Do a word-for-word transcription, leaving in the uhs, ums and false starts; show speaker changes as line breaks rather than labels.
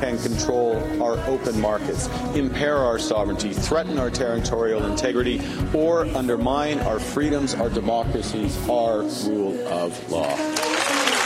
can control our open markets, impair our sovereignty, threaten our territorial integrity, or undermine our freedoms, our democracies, our rule of law.